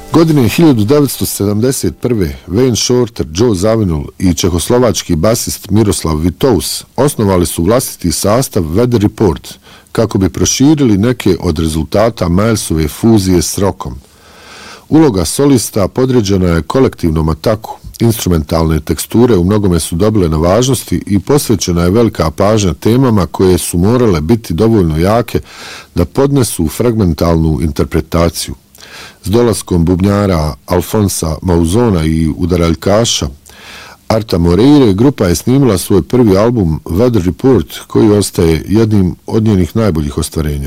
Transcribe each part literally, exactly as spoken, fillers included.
Godine hiljadu devetsto sedamdeset prve. Wayne Shorter, Joe Zawinul i čehoslovački basist Miroslav Vitous osnovali su vlastiti sastav Weather Report kako bi proširili neke od rezultata Milesove fuzije s rockom. Uloga solista podređena je kolektivnom ataku. Instrumentalne teksture u mnogome su dobile na važnosti i posvećena je velika pažnja temama koje su morale biti dovoljno jake da podnesu fragmentalnu interpretaciju. S dolaskom bubnjara Alfonsa Mauzona i udaraljkaša Arta Moreire, grupa je snimila svoj prvi album Weather Report, koji ostaje jednim od njenih najboljih ostvarenja.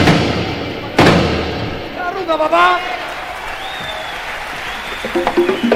Papá.